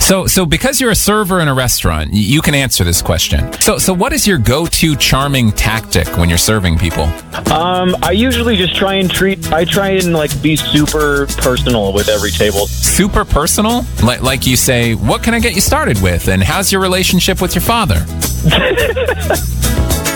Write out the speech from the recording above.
So because you're a server in a restaurant, you can answer this question. So what is your go-to charming tactic when you're serving people? I usually just try and be super personal with every table. Super personal? Like you say, what can I get you started with? And how's your relationship with your father?